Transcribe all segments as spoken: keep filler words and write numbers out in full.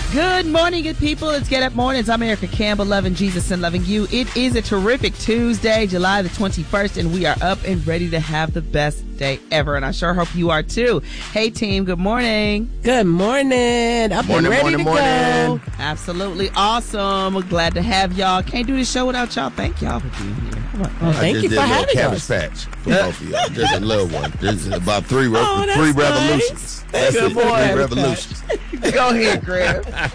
Good morning, good people. It's Get Up Mornings. I'm Erica Campbell, loving Jesus and loving you. It is a terrific Tuesday, July the twenty-first, and we are up and ready to have the best day ever, and I sure hope you are too. Hey, team, good morning. Good morning. Up morning, and ready morning, to morning. go. Absolutely awesome. We're glad to have y'all. Can't do this show without y'all. Thank y'all for being here. Well, I thank just you did for a little having cabbage us. patch for both of y'all. Just a little one. This is about three, re- Oh, that's three nice. revolutions. That's Good it, boy. three revolutions. Go ahead, Greg.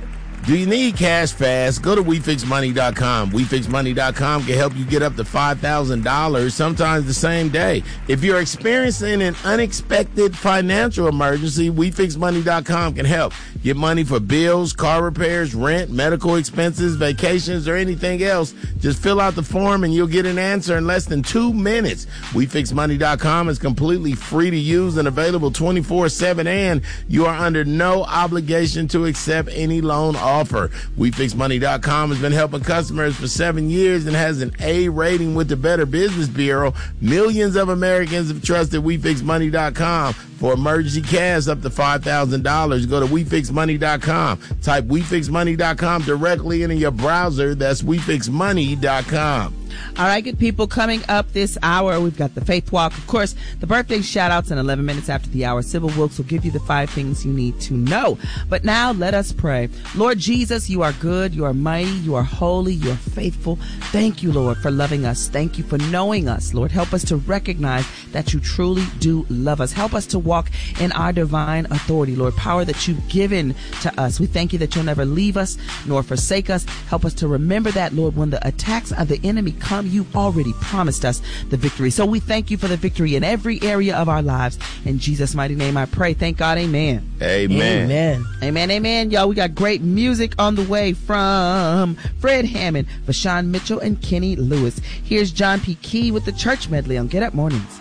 Do you need cash fast? Go to we fix money dot com. we fix money dot com can help you get up to five thousand dollars, sometimes the same day. If you're experiencing an unexpected financial emergency, we fix money dot com can help. Get money for bills, car repairs, rent, medical expenses, vacations, or anything else. Just fill out the form and you'll get an answer in less than two minutes. we fix money dot com is completely free to use and available twenty-four seven, and you are under no obligation to accept any loan offer. we fix money dot com has been helping customers for seven years and has an A rating with the Better Business Bureau. Millions of Americans have trusted we fix money dot com for emergency cash up to five thousand dollars. Go to we fix money dot com. Type we fix money dot com directly into your browser. That's we fix money dot com. All right, good people, coming up this hour, we've got the Faith Walk. Of course, the birthday shout-outs in eleven minutes after the hour. Sybil Wilkes will give you the five things you need to know. But now, let us pray. Lord Jesus, you are good, you are mighty, you are holy, you are faithful. Thank you, Lord, for loving us. Thank you for knowing us. Lord, help us to recognize that you truly do love us. Help us to walk in our divine authority, Lord, power that you've given to us. We thank you that you'll never leave us nor forsake us. Help us to remember that, Lord, when the attacks of the enemy come, you already promised us the victory. So we thank you for the victory in every area of our lives. In Jesus' mighty name I pray. Thank God. Amen. Amen. Amen. Amen. Amen. Y'all, we got great music on the way from Fred Hammond, Vashawn Mitchell, and Kenny Lewis. Here's John P. Key with the church medley on Get Up Mornings.